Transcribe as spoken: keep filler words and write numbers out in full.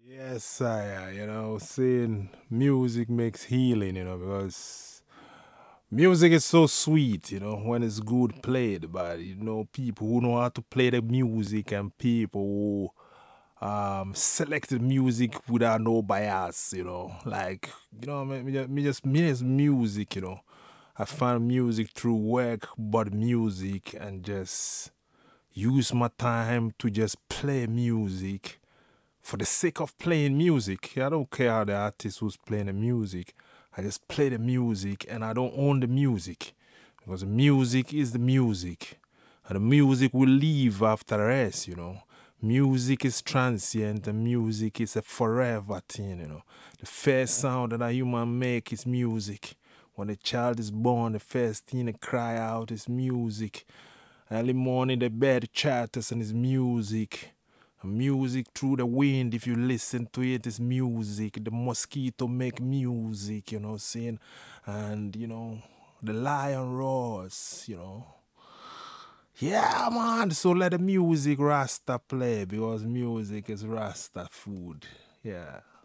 Yes, I, uh, you know, saying music makes healing, you know, because music is so sweet, you know, when it's good played. But, you know, people who know how to play the music and people who um, select the music without no bias, you know, like, you know, me, me ju- me just, me as music, you know. I find music through work, but music and just use my time to just play music for the sake of playing music. I don't care how the artist who's playing the music. I just play the music and I don't own the music because the music is the music. And the music will leave after us, you know. Music is transient and music is a forever thing, you know. The first sound that a human make is music. When a child is born, the first thing they cry out is music. Early morning, the bird chatters and it's music. Music through the wind, if you listen to it, is music. The mosquito make music, you know, saying, and you know, the lion roars, you know. Yeah, man. So let the music Rasta play because music is Rasta food. Yeah.